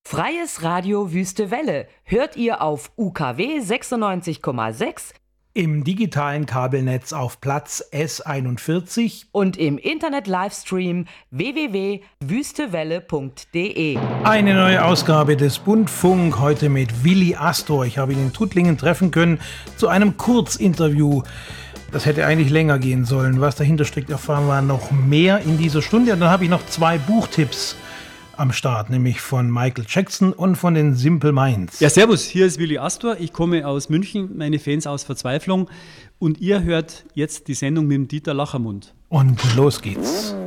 Freies Radio Wüste Welle hört ihr auf UKW 96,6 im digitalen Kabelnetz auf Platz S41 und im Internet-Livestream www.wüstewelle.de. Eine neue Ausgabe des Bundfunk, heute mit Willi Astor. Ich habe ihn in Tuttlingen treffen können zu einem Kurzinterview. Das hätte eigentlich länger gehen sollen. Was dahinter steckt, erfahren wir noch mehr in dieser Stunde. Und dann habe ich noch 2 Buchtipps am Start, nämlich von Michael Jackson und von den Simple Minds. Ja, servus, hier ist Willi Astor. Ich komme aus München, meine Fans aus Verzweiflung. Und ihr hört jetzt die Sendung mit dem Dieter Lachermund. Und los geht's.